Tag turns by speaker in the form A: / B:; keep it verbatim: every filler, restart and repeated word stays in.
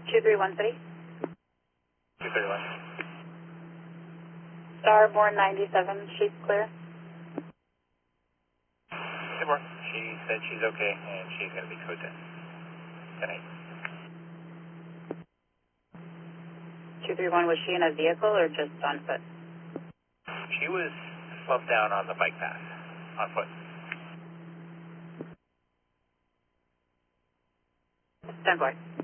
A: two three one three.
B: two thirty-one.
A: Starboard ninety-seven, she's clear.
B: Good morning. She said she's okay and she's going to be code ten. ten eight.
A: two three one, was she in a vehicle or just on foot?
B: She was slumped down on the bike path, on foot.
A: Stand by.